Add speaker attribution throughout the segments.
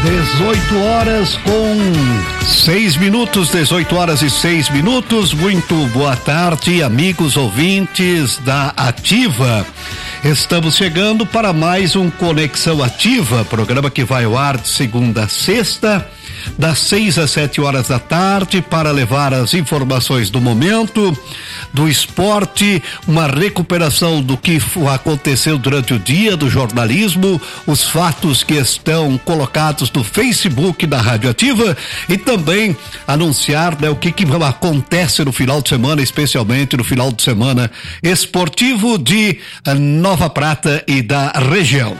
Speaker 1: 18 horas e 6 minutos. Muito boa tarde, amigos ouvintes da Ativa. Estamos chegando para mais um Conexão Ativa, programa que vai ao ar de segunda a sexta, das 6 às 7 horas da tarde, para levar as informações do momento, do esporte, uma recuperação do que aconteceu durante o dia, do jornalismo, os fatos que estão colocados no Facebook da Rádio Ativa e também anunciar, né, o que acontece no final de semana, especialmente no final de semana esportivo de Nova Prata e da região.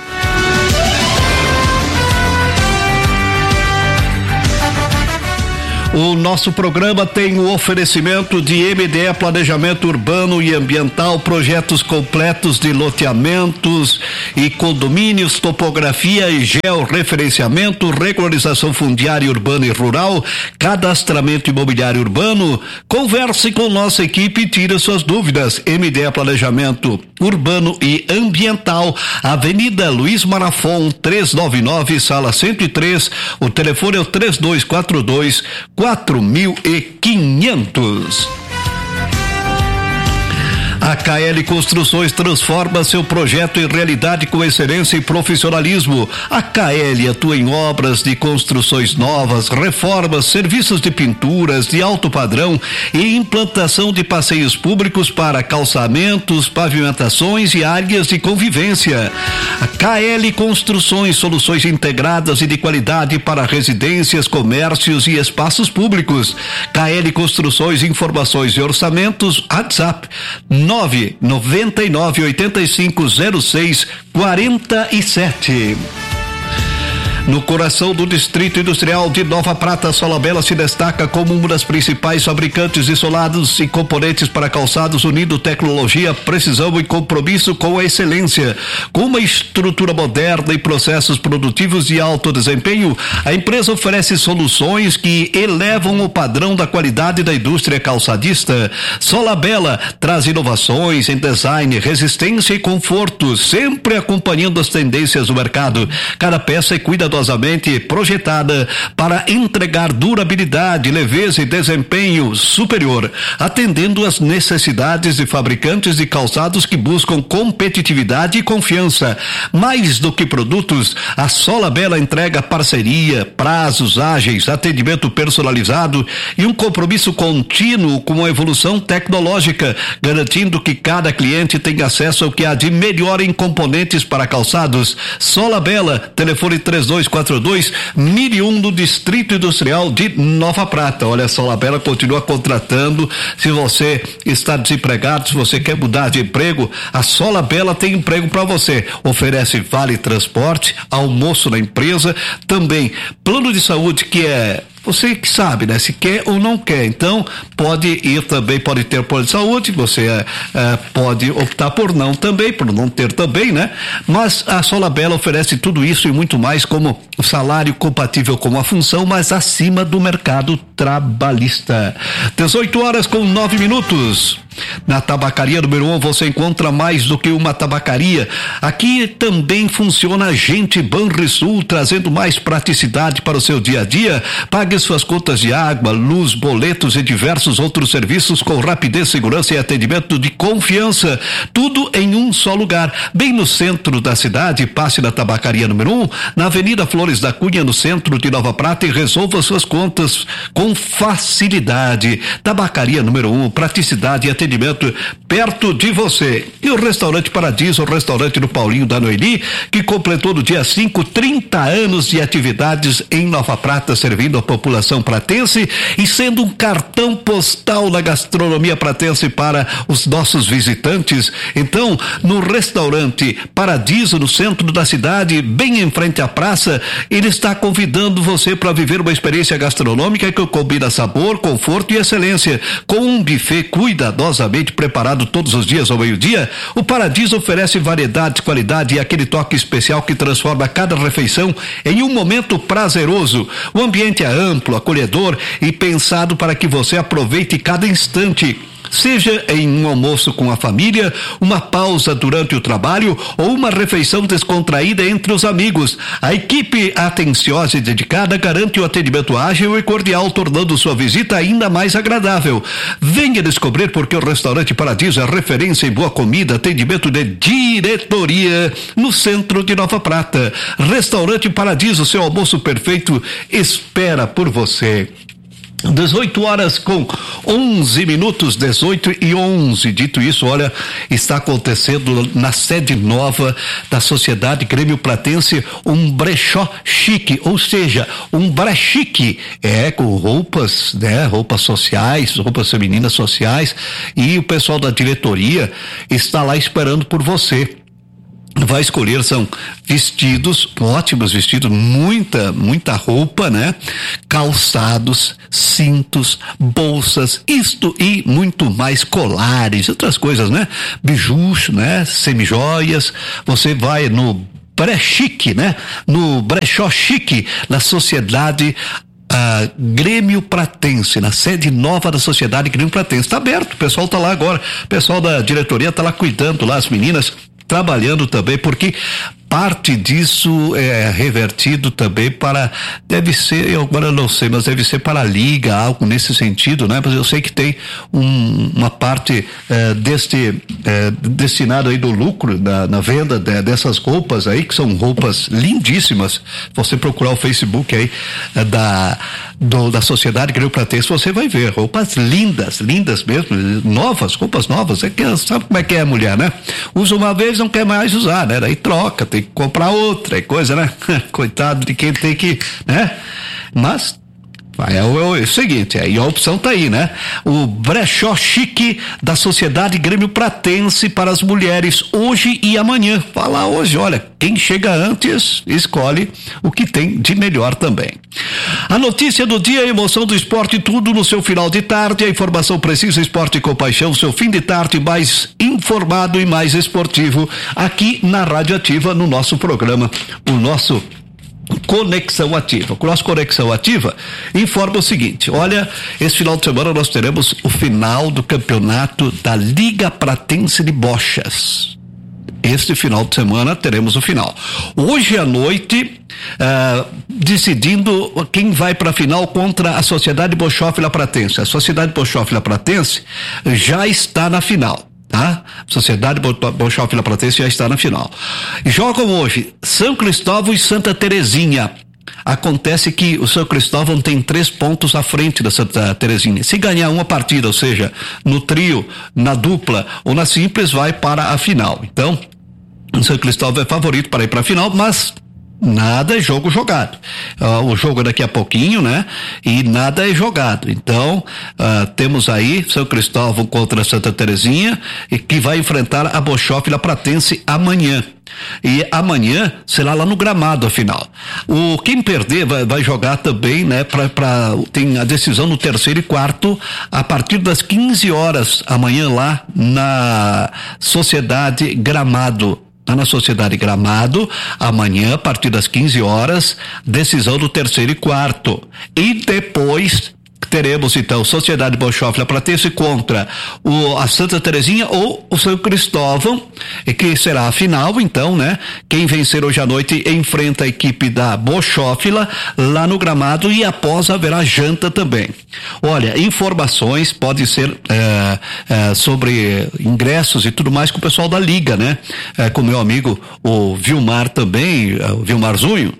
Speaker 1: O nosso programa tem o oferecimento de MDE Planejamento Urbano e Ambiental, projetos completos de loteamentos e condomínios, topografia e georreferenciamento, regularização fundiária urbana e rural, cadastramento imobiliário urbano. Converse com nossa equipe e tire suas dúvidas. MDE Planejamento Urbano e Ambiental, Avenida Luiz Marafon, 399, sala 103. O telefone é o 3242 4.500. A KL Construções transforma seu projeto em realidade com excelência e profissionalismo. A KL atua em obras de construções novas, reformas, serviços de pinturas de alto padrão e implantação de passeios públicos para calçamentos, pavimentações e áreas de convivência. A KL Construções, soluções integradas e de qualidade para residências, comércios e espaços públicos. KL Construções, informações e orçamentos, WhatsApp 999-8506-47. No coração do Distrito Industrial de Nova Prata, a Solabela se destaca como uma das principais fabricantes de solados e componentes para calçados, unindo tecnologia, precisão e compromisso com a excelência. Com uma estrutura moderna e processos produtivos de alto desempenho, a empresa oferece soluções que elevam o padrão da qualidade da indústria calçadista. Solabela traz inovações em design, resistência e conforto, sempre acompanhando as tendências do mercado. Cada peça é cuidadosamente projetada para entregar durabilidade, leveza e desempenho superior, atendendo às necessidades de fabricantes de calçados que buscam competitividade e confiança. Mais do que produtos, a Solabela entrega parceria, prazos ágeis, atendimento personalizado e um compromisso contínuo com a evolução tecnológica, garantindo que cada cliente tenha acesso ao que há de melhor em componentes para calçados. Solabela, telefone 3242-1001 do Distrito Industrial de Nova Prata. Olha, a Solabela continua contratando. Se você está desempregado, se você quer mudar de emprego, a Solabela tem emprego para você. Oferece vale transporte, almoço na empresa, também plano de saúde, que é você que sabe, né? Se quer ou não quer. Então, pode ir também, pode ter plano de saúde, você pode optar por não também, por não ter também, né? Mas a Solabela oferece tudo isso e muito mais, como o salário compatível com a função, mas acima do mercado trabalhista. 18h09. Na Tabacaria número 1 você encontra mais do que uma tabacaria. Aqui também funciona a Gente Banrisul, trazendo mais praticidade para o seu dia a dia. Pague suas contas de água, luz, boletos e diversos outros serviços com rapidez, segurança e atendimento de confiança. Tudo em um só lugar, bem no centro da cidade. Passe na Tabacaria número 1, na Avenida Flores da Cunha, no centro de Nova Prata, e resolva suas contas com facilidade. Tabacaria número 1, praticidade e atendimento perto de você. E o Restaurante Paradiso, o restaurante do Paulinho da Noeli, que completou no dia 5 30 anos de atividades em Nova Prata, servindo a população pratense e sendo um cartão postal da gastronomia pratense para os nossos visitantes. Então, no Restaurante Paradiso, no centro da cidade, bem em frente à praça, ele está convidando você para viver uma experiência gastronômica que combina sabor, conforto e excelência, com um buffet cuidadosamente preparado todos os dias ao meio-dia. O Paradiso oferece variedade, qualidade e aquele toque especial que transforma cada refeição em um momento prazeroso. O ambiente é amplo, acolhedor e pensado para que você aproveite cada instante. seja em um almoço com a família, uma pausa durante o trabalho ou uma refeição descontraída entre os amigos. A equipe atenciosa e dedicada garante o atendimento ágil e cordial, tornando sua visita ainda mais agradável. Venha descobrir porque o Restaurante Paradiso é referência em boa comida, atendimento de diretoria no centro de Nova Prata. Restaurante Paradiso, seu almoço perfeito espera por você. 18 horas com 11 minutos, 18:11. Dito isso, olha, está acontecendo na sede nova da Sociedade Grêmio Platense um brechó chique, ou seja, um brechique, com roupas, né, roupas sociais, roupas femininas sociais, e o pessoal da diretoria está lá esperando por você. Vai escolher, são vestidos, ótimos vestidos, muita roupa, né? Calçados, cintos, bolsas, isto e muito mais, colares, outras coisas, né? Bijus, né? Semijoias. Você vai no brechique, né? No brechó chique da Sociedade Grêmio Pratense, na sede nova da Sociedade Grêmio Pratense. Está aberto, o pessoal está lá agora, o pessoal da diretoria está lá cuidando, lá as meninas trabalhando também, porque parte disso é revertido também para, deve ser, eu agora não sei, mas deve ser para a liga, algo nesse sentido, né? Mas eu sei que tem uma parte destinada aí do lucro na venda dessas roupas aí, que são roupas lindíssimas. Você procurar o Facebook aí da Sociedade Grêmio Pratense, você vai ver roupas lindas mesmo, novas, roupas novas. Sabe como é que é a mulher, né? Usa uma vez, não quer mais usar, né? Daí troca, tem que comprar outra, é coisa, né? Coitado de quem tem que, né? Mas é o seguinte, aí a opção tá aí, né? O brechó chique da Sociedade Grêmio Pratense para as mulheres, hoje e amanhã. Fala hoje, olha, quem chega antes escolhe o que tem de melhor também. A notícia do dia, a emoção do esporte, tudo no seu final de tarde, a informação precisa, esporte com paixão, seu fim de tarde mais informado e mais esportivo, aqui na Rádio Ativa, no nosso programa, o nosso Conexão Ativa. O nosso Conexão Ativa informa o seguinte: olha, esse final de semana nós teremos o final do campeonato da Liga Pratense de Bochas. Este final de semana teremos o final. Hoje à noite, decidindo quem vai para a final contra a Sociedade Bochófila Pratense. A Sociedade Bochófila Pratense já está na final. Tá? Sociedade Bochófila Pratense já está na final. Jogam hoje São Cristóvão e Santa Terezinha. Acontece que o São Cristóvão tem 3 pontos à frente da Santa Terezinha. Se ganhar uma partida, ou seja, no trio, na dupla ou na simples, vai para a final. Então, o São Cristóvão é favorito para ir para a final, mas nada é jogo jogado. O jogo é daqui a pouquinho, né? E nada é jogado. Então, temos aí São Cristóvão contra Santa Terezinha, e que vai enfrentar a Bochófila Pratense amanhã. E amanhã será lá no Gramado a final. Quem perder vai jogar também, né? Tem a decisão no terceiro e quarto a partir das 15 horas amanhã lá na Sociedade Gramado. Na Sociedade Gramado, amanhã, a partir das 15 horas, decisão do terceiro e quarto. E depois teremos, então, Sociedade Bochófila Pratense contra a Santa Terezinha ou o São Cristóvão, que será a final, então, né? Quem vencer hoje à noite enfrenta a equipe da Bochófila lá no Gramado, e após haverá janta também. Olha, informações pode ser sobre ingressos e tudo mais com o pessoal da Liga, né? Com meu amigo o Vilmar também, o Vilmar Zunho,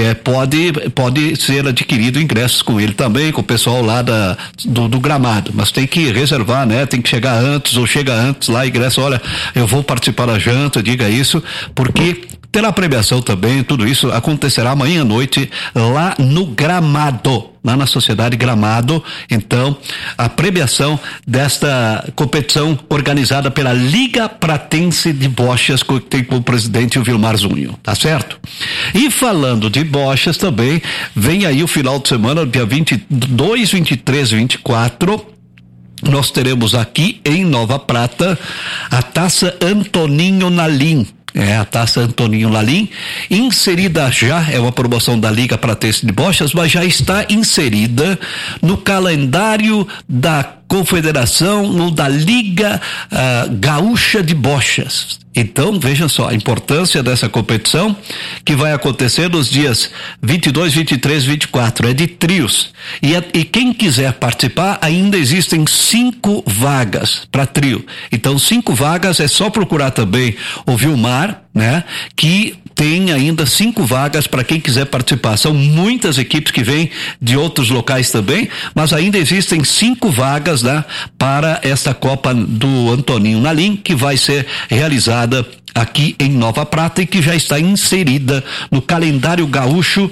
Speaker 1: pode ser adquirido ingressos com ele também, com o pessoal lá do Gramado, mas tem que reservar, né? Tem que chegar antes, ou chega antes lá, ingresso, olha, eu vou participar da janta, diga isso, porque terá premiação também, tudo isso acontecerá amanhã à noite lá no Gramado, lá na Sociedade Gramado. Então, a premiação desta competição organizada pela Liga Pratense de Bochas, que tem como presidente o Vilmar Zunho, tá certo? E falando de Bochas também, vem aí o final de semana, dia 22, 23, 24, nós teremos aqui em Nova Prata a Taça Antoninho Nalim. A Taça Antoninho Nalim, inserida já, é uma promoção da Liga Pratense de Bochas, mas já está inserida no calendário da Confederação ou da Liga Gaúcha de Bochas. Então, vejam só a importância dessa competição que vai acontecer nos dias 22, 23, 24. É de trios. E quem quiser participar, ainda existem 5 vagas para trio. Então, 5 vagas, é só procurar também o Vilmar, né? Que tem ainda 5 vagas para quem quiser participar. São muitas equipes que vêm de outros locais também, mas ainda existem 5 vagas, né, para esta Copa do Antoninho Nalim, que vai ser realizada aqui em Nova Prata e que já está inserida no calendário gaúcho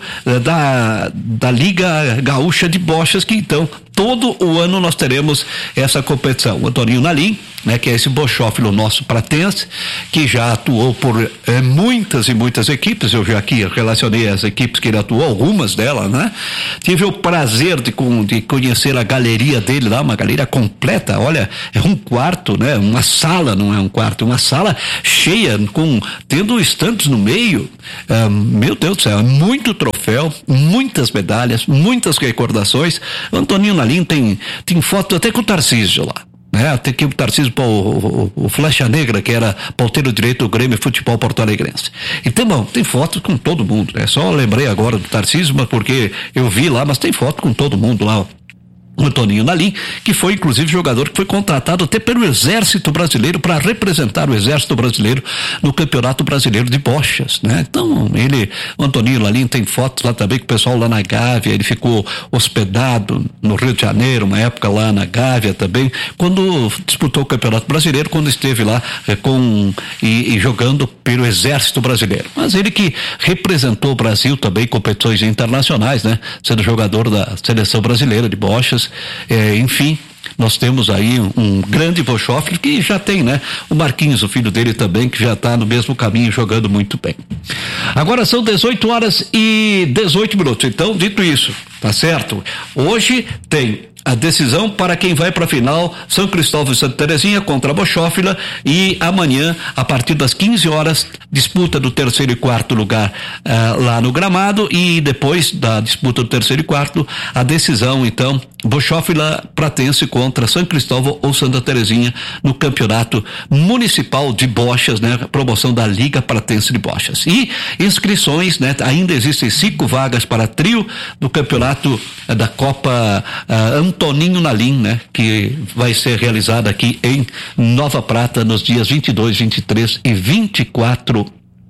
Speaker 1: da Liga Gaúcha de Bochas, que então todo o ano nós teremos essa competição. O Antoninho Nalim, né, que é esse bochófilo nosso pratense, que já atuou por muitas e muitas equipes. Eu já aqui relacionei as equipes que ele atuou, algumas delas, né? Tive o prazer de conhecer a galeria dele lá, uma galeria completa. Olha, é um quarto, né? Uma sala, não é um quarto, uma sala cheia, tendo estantes no meio. Meu Deus do céu, muito troféu, muitas medalhas, muitas recordações. O Antoninho Nalim tem foto até com o Tarcísio lá. Até que o Tarcísio, o Flecha Negra, que era ponteiro direito do Grêmio Futebol Porto Alegrense. Então, bom, tem fotos com todo mundo, né? Só lembrei agora do Tarcísio, mas porque eu vi lá, mas tem foto com todo mundo lá. O Antoninho Nalim, que foi inclusive jogador que foi contratado até pelo Exército Brasileiro para representar o Exército Brasileiro no Campeonato Brasileiro de Bochas, né? Então, o Antoninho Nalim tem fotos lá também com o pessoal lá na Gávea. Ele ficou hospedado no Rio de Janeiro, uma época lá na Gávea também, quando disputou o Campeonato Brasileiro, quando esteve lá e jogando pelo Exército Brasileiro. Mas ele que representou o Brasil também em competições internacionais, né? Sendo jogador da Seleção Brasileira de Bochas. Enfim, nós temos aí um grande bochófilo que já tem, né? O Marquinhos, o filho dele também, que já está no mesmo caminho, jogando muito bem. Agora são 18h18. Então, dito isso, tá certo? Hoje tem a decisão para quem vai para a final, São Cristóvão e Santa Terezinha contra a Bochófila, e amanhã, a partir das 15 horas, disputa do 3º e 4º lugar lá no gramado, e depois da disputa do 3º e 4º, a decisão, então, Bochófila Pratense contra São Cristóvão ou Santa Terezinha no Campeonato Municipal de Bochas, né? Promoção da Liga Pratense de Bochas. E inscrições, né? Ainda existem 5 vagas para trio do Campeonato da Copa Antoninho Nalim, né? Que vai ser realizada aqui em Nova Prata nos dias 22, 23 e 24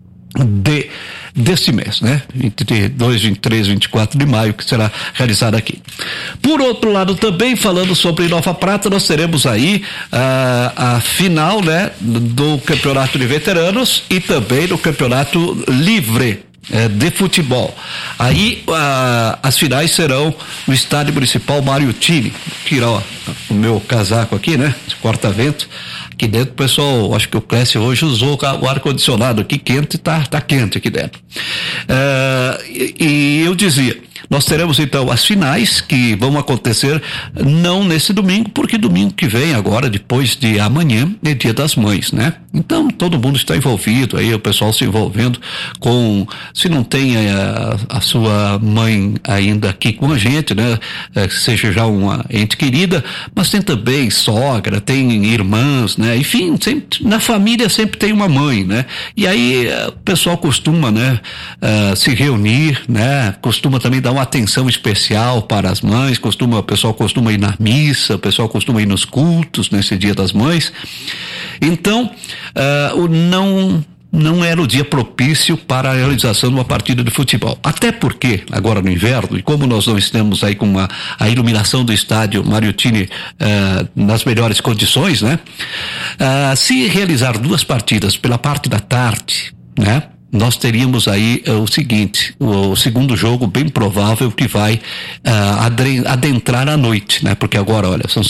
Speaker 1: deste mês, né? 22, 23, 24 de maio, que será realizada aqui. Por outro lado, também falando sobre Nova Prata, nós teremos aí a final, né? Do Campeonato de Veteranos e também do Campeonato Livre de futebol. Aí as finais serão no Estádio Municipal Mário Tini. Vou tirar o meu casaco aqui, né? Esse corta-vento. Aqui dentro, o pessoal, acho que o Clécio hoje usou o ar-condicionado aqui quente, tá quente aqui dentro. E eu dizia, nós teremos então as finais que vão acontecer não nesse domingo, porque domingo que vem agora, depois de amanhã, é Dia das Mães, né? Então todo mundo está envolvido aí, o pessoal se envolvendo se não tem a sua mãe ainda aqui com a gente, né? Seja já uma ente querida, mas tem também sogra, tem irmãs, né? Enfim, na família sempre tem uma mãe, né? E aí o pessoal costuma, né? Se reunir, né? Costuma também dar uma atenção especial para as mães, o pessoal costuma ir na missa, o pessoal costuma ir nos cultos nesse Dia das Mães. Então, não era o dia propício para a realização de uma partida de futebol. Até porque, agora no inverno, e como nós não estamos aí com a iluminação do estádio Mário Tini nas melhores condições, né? Se realizar 2 partidas pela parte da tarde, né? Nós teríamos aí o seguinte, o segundo jogo bem provável que vai adentrar à noite, né? Porque agora, olha, são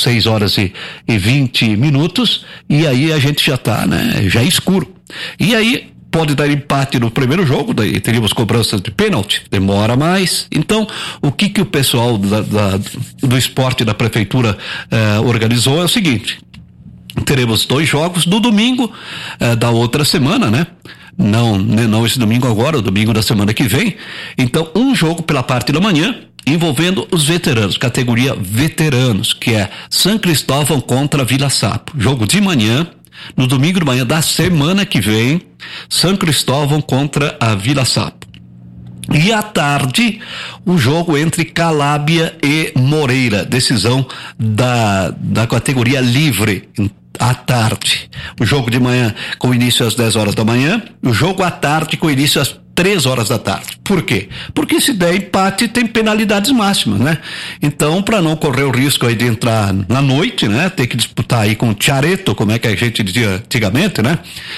Speaker 1: 6h20 e aí a gente já tá, né? Já é escuro. E aí pode dar empate no primeiro jogo, daí teríamos cobranças de pênalti, demora mais. Então, o que o pessoal do esporte da prefeitura organizou é o seguinte: teremos 2 jogos no domingo da outra semana, né? Não esse domingo agora, o domingo da semana que vem. Então, um jogo pela parte da manhã envolvendo os veteranos, categoria veteranos, que é São Cristóvão contra Vila Sapo. Jogo de manhã, no domingo de manhã da semana que vem, São Cristóvão contra a Vila Sapo. E à tarde, o jogo entre Calábia e Moreira, decisão da categoria livre, à tarde. O jogo de manhã com início às 10 horas da manhã, o jogo à tarde com início às 3 horas da tarde. Por quê? Porque se der empate tem penalidades máximas, né? Então, para não correr o risco aí de entrar na noite, né? Ter que disputar aí com o Chareto, como é que a gente dizia antigamente, né?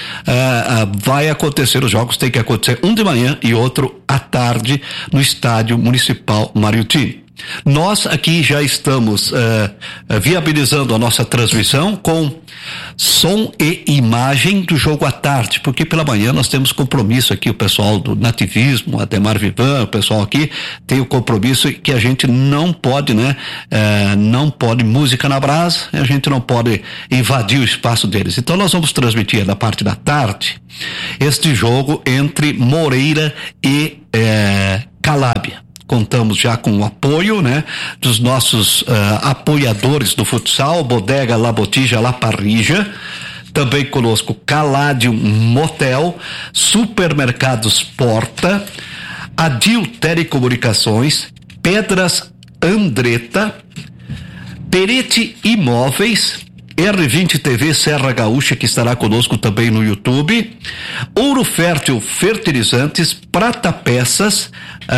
Speaker 1: Vai acontecer, os jogos tem que acontecer um de manhã e outro à tarde no Estádio Municipal Mariutinho. Nós aqui já estamos viabilizando a nossa transmissão com som e imagem do jogo à tarde, porque pela manhã nós temos compromisso aqui, o pessoal do Nativismo, Ademar Vivan, o pessoal aqui tem o compromisso que a gente não pode, né? Não pode música na brasa, a gente não pode invadir o espaço deles. Então nós vamos transmitir na parte da tarde este jogo entre Moreira e Calábia. Contamos já com o apoio, né, dos nossos apoiadores do futsal, Bodega La Botija La Parrija, também conosco Caládio Motel, Supermercados Porta, Adil Telecomunicações, Pedras Andretta, Perete Imóveis, R20 TV Serra Gaúcha, que estará conosco também no YouTube, Ouro Fértil Fertilizantes, Prata Peças,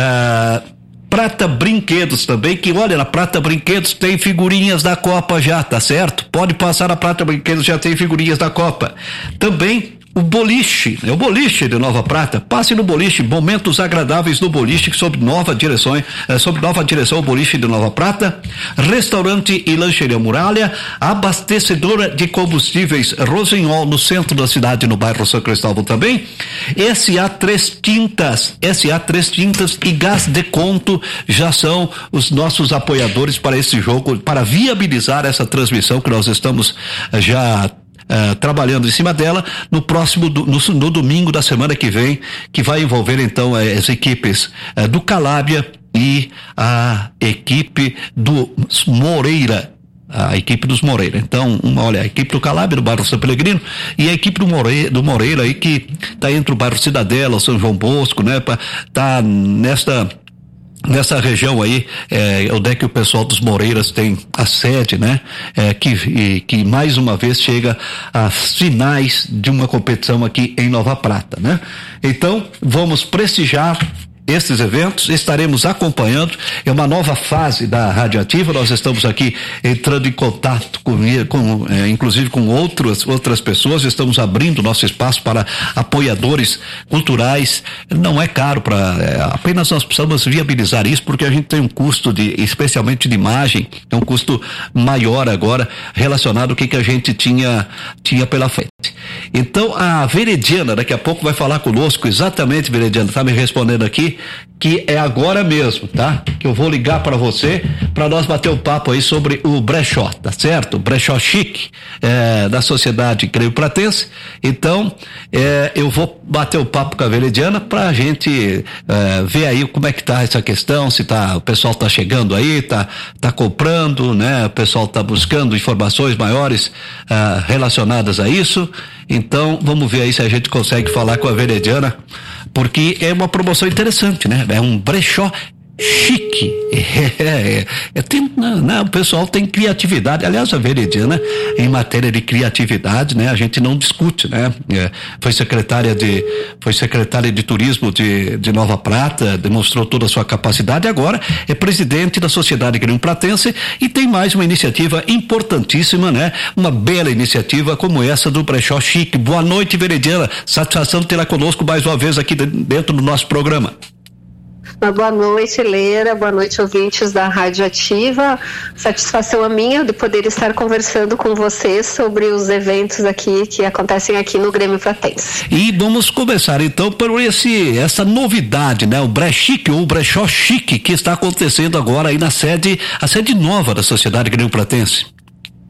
Speaker 1: Prata Brinquedos também, que olha, na Prata Brinquedos tem figurinhas da Copa já, tá certo? Pode passar na Prata Brinquedos, já tem figurinhas da Copa. Também o boliche, o boliche de Nova Prata, passe no boliche, momentos agradáveis no boliche, sob nova direção o boliche de Nova Prata, restaurante e lancheria Muralha, abastecedora de combustíveis Rosenhol, no centro da cidade, no bairro São Cristóvão também, SA Três Tintas e Gás de Conto já são os nossos apoiadores para esse jogo, para viabilizar essa transmissão que nós estamos já trabalhando em cima dela no próximo, no domingo da semana que vem, que vai envolver então as equipes do Calábia e a equipe do Moreira. A equipe dos Moreira. Então, olha, a equipe do Calábia, do bairro São Pelegrino, e a equipe do Moreira aí, que tá entre o bairro Cidadela, o São João Bosco, né? Tá nessa região aí, onde é que o pessoal dos Moreiras tem a sede, né? Que mais uma vez chega às finais de uma competição aqui em Nova Prata, né? Então, vamos prestigiar estes eventos, estaremos acompanhando, é uma nova fase da Rádio Ativa, nós estamos aqui entrando em contato inclusive com outras pessoas, estamos abrindo nosso espaço para apoiadores culturais, não é caro apenas nós precisamos viabilizar isso, porque a gente tem um custo especialmente de imagem, é um custo maior agora, relacionado ao que a gente tinha pela frente. Então, a Verediana, daqui a pouco vai falar conosco, exatamente, Verediana, tá me respondendo aqui, que é agora mesmo, tá? Que eu vou ligar para você, para nós bater um papo aí sobre o brechó, tá certo? O brechó chique, da Sociedade Grêmio Pratense. Então, eu vou bater um papo com a Verediana pra gente ver aí como é que tá essa questão, se o pessoal tá chegando aí, tá comprando, né? O pessoal tá buscando informações maiores relacionadas a isso. Então, vamos ver aí se a gente consegue falar com a Verediana, porque é uma promoção interessante, né? É um brechó chique. O pessoal tem criatividade. Aliás, a Verediana, em matéria de criatividade, né? A gente não discute, né? Foi secretária de turismo de Nova Prata, demonstrou toda a sua capacidade, agora é presidente da Sociedade Grêmio Pratense e tem mais uma iniciativa importantíssima, né? Uma bela iniciativa como essa do brechó chique. Boa noite, Verediana. Satisfação de tê-la conosco mais uma vez aqui dentro do nosso programa.
Speaker 2: Boa noite, Leira, boa noite, ouvintes da Rádio Ativa. Satisfação a minha de poder estar conversando com vocês sobre os eventos aqui que acontecem aqui no Grêmio Pratense.
Speaker 1: E vamos começar então por essa novidade, né? O brechique ou o brechó chique que está acontecendo agora aí a sede nova da Sociedade Grêmio Pratense.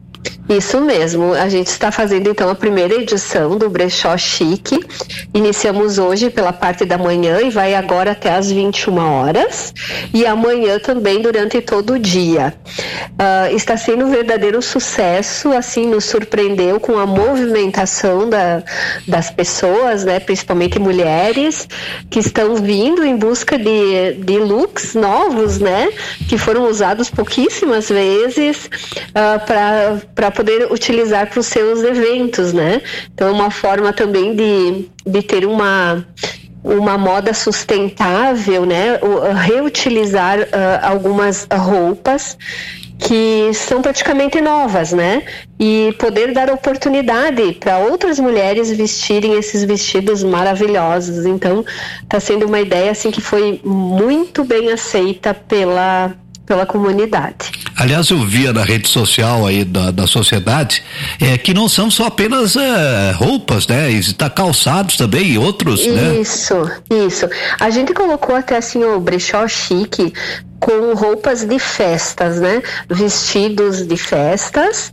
Speaker 2: Isso mesmo, a gente está fazendo então a primeira edição do Brechó Chique. Iniciamos hoje pela parte da manhã e vai agora até às 21 horas, e amanhã também durante todo o dia. Está sendo um verdadeiro sucesso, assim, nos surpreendeu com a movimentação das pessoas, né, principalmente mulheres, que estão vindo em busca de looks novos, né, que foram usados pouquíssimas vezes, para poder utilizar para os seus eventos, né? Então é uma forma também de ter uma moda sustentável, né? Reutilizar algumas roupas que são praticamente novas, né? E poder dar oportunidade para outras mulheres vestirem esses vestidos maravilhosos. Então, está sendo uma ideia assim que foi muito bem aceita pela comunidade.
Speaker 1: Aliás, eu via na rede social aí da sociedade que não são só apenas roupas, né? Está calçados também e outros, né?
Speaker 2: Isso. A gente colocou até assim o Brechó Chique com roupas de festas, né? Vestidos de festas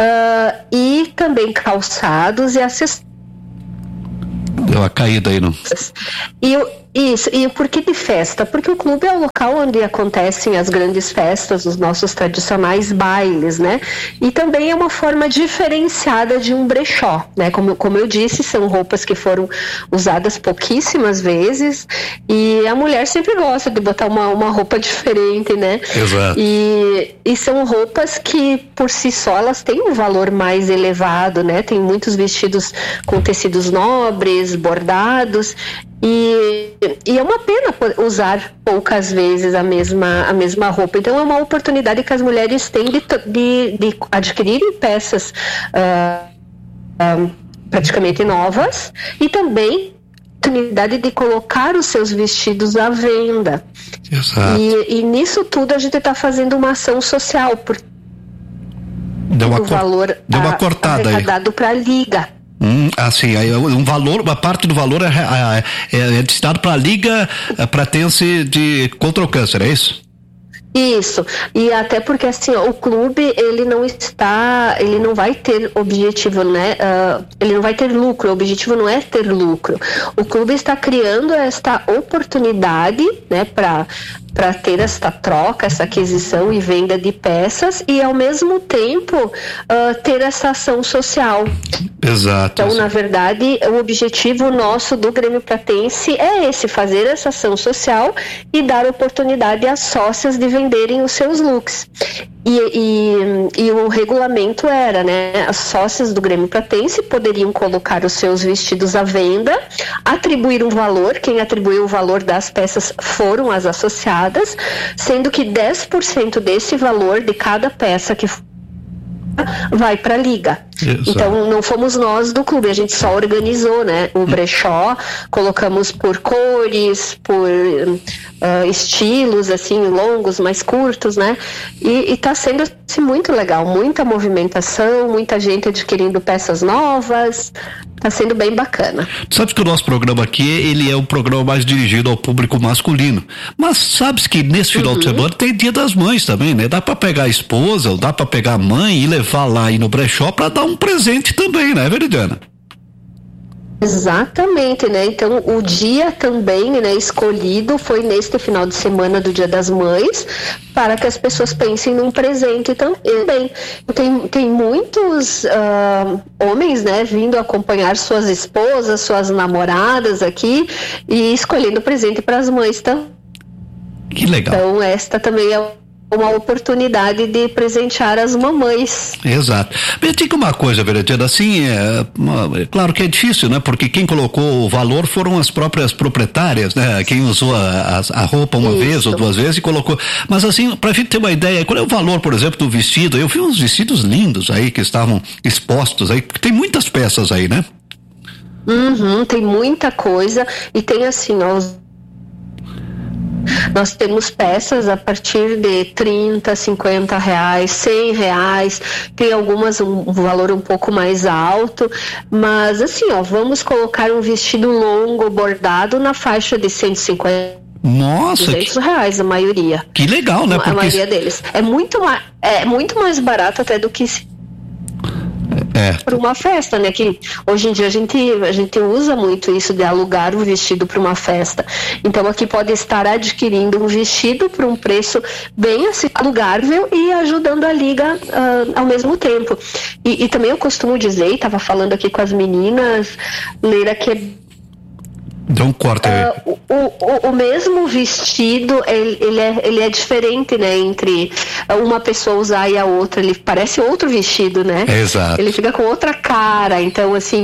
Speaker 2: e também calçados e acessórios.
Speaker 1: Deu uma caída aí, não?
Speaker 2: E por que de festa? Porque o clube é o local onde acontecem as grandes festas, os nossos tradicionais bailes, né? E também é uma forma diferenciada de um brechó, né? Como eu disse, são roupas que foram usadas pouquíssimas vezes e a mulher sempre gosta de botar uma roupa diferente, né?
Speaker 1: Exato.
Speaker 2: E são roupas que, por si só, elas têm um valor mais elevado, né? Tem muitos vestidos com tecidos nobres, bordados, e é uma pena usar poucas vezes a mesma roupa. Então é uma oportunidade que as mulheres têm de adquirirem peças praticamente novas e também a oportunidade de colocar os seus vestidos à venda.
Speaker 1: Exato.
Speaker 2: E nisso tudo a gente está fazendo uma ação social, porque o valor
Speaker 1: deu uma cortada
Speaker 2: arrecadado para a Liga.
Speaker 1: Assim, aí uma parte do valor é destinado para a Liga Pratense contra o Câncer, é isso?
Speaker 2: Isso, e até porque assim, o clube ele não vai ter objetivo, né? Ele não vai ter lucro, o objetivo não é ter lucro. O clube está criando esta oportunidade, né, para ter esta troca, essa aquisição e venda de peças e ao mesmo tempo ter essa ação social.
Speaker 1: Exato.
Speaker 2: Então, na verdade, o objetivo nosso do Grêmio Pratense é esse, fazer essa ação social e dar oportunidade às sócias de venderem os seus looks. E o regulamento era, né, as sócias do Grêmio Pratense poderiam colocar os seus vestidos à venda, atribuir um valor, quem atribuiu o valor das peças foram as associadas, sendo que 10% desse valor de cada peça que vai para a Liga. Exato. Então não fomos nós do clube, a gente só organizou, né, o brechó, colocamos por cores, por estilos assim, longos, mais curtos, né, e tá sendo assim, muito legal, muita movimentação, muita gente adquirindo peças novas, tá sendo bem bacana.
Speaker 1: Sabe que o nosso programa aqui, ele é um programa mais dirigido ao público masculino, mas sabes que nesse final de semana tem Dia das Mães também, né? Dá pra pegar a esposa, ou dá pra pegar a mãe e levar lá aí no brechó pra dar um presente também, né, Veridiana?
Speaker 2: Exatamente, né? Então o dia também, né, escolhido foi neste final de semana do Dia das Mães, para que as pessoas pensem num presente também. Tem muitos homens, né, vindo acompanhar suas esposas, suas namoradas aqui e escolhendo presente para as mães também.
Speaker 1: Que legal.
Speaker 2: Então esta também é uma oportunidade de presentear as mamães.
Speaker 1: Exato. Me diga uma coisa, Veridiana, assim, claro que é difícil, né? Porque quem colocou o valor foram as próprias proprietárias, né? Quem usou a roupa uma vez ou duas vezes e colocou. Mas assim, pra gente ter uma ideia, qual é o valor, por exemplo, do vestido? Eu vi uns vestidos lindos aí que estavam expostos aí, porque tem muitas peças aí, né?
Speaker 2: Tem muita coisa e tem assim, nós temos peças a partir de 30, 50 reais, 100 reais, tem algumas um valor um pouco mais alto, mas assim, vamos colocar um vestido longo bordado na faixa de 150.
Speaker 1: Nossa,
Speaker 2: R$200 a maioria.
Speaker 1: Que legal, né?
Speaker 2: A maioria deles. É muito mais barato até do que para uma festa, né? Que hoje em dia a gente usa muito isso de alugar um vestido para uma festa. Então aqui pode estar adquirindo um vestido por um preço bem assim, alugável e ajudando a liga ao mesmo tempo. E também eu costumo dizer, estava falando aqui com as meninas, Leira, que
Speaker 1: dá um corte aí.
Speaker 2: O mesmo vestido, ele é diferente, né? Entre uma pessoa usar e a outra. Ele parece outro vestido, né?
Speaker 1: Exato.
Speaker 2: Ele fica com outra cara. Então, assim,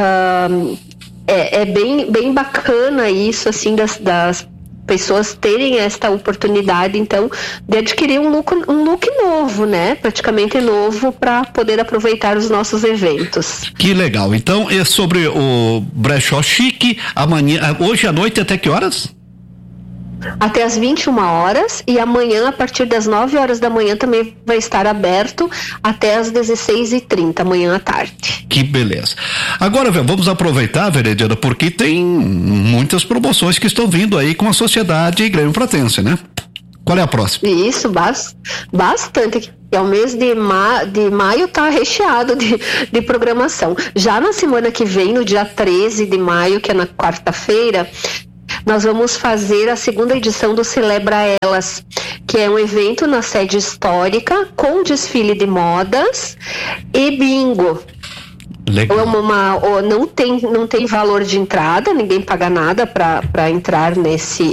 Speaker 2: é bem bacana isso, assim, das pessoas terem esta oportunidade, então, de adquirir um look novo, né? Praticamente novo, para poder aproveitar os nossos eventos.
Speaker 1: Que legal. Então, é sobre o Brechó Chique, hoje à noite até que horas?
Speaker 2: Até às 21 horas, e amanhã, a partir das 9 horas da manhã, também vai estar aberto até às 16h30, amanhã à tarde.
Speaker 1: Que beleza. Agora, vamos aproveitar, Verediana, porque tem muitas promoções que estão vindo aí com a Sociedade Grêmio Pratense, né? Qual é a próxima?
Speaker 2: Isso, bastante. É o mês de maio, tá recheado de programação. Já na semana que vem, no dia 13 de maio, que é na quarta-feira, nós vamos fazer a segunda edição do Celebra Elas, que é um evento na sede histórica com desfile de modas e bingo.
Speaker 1: Legal.
Speaker 2: Não tem valor de entrada, ninguém paga nada para entrar nesse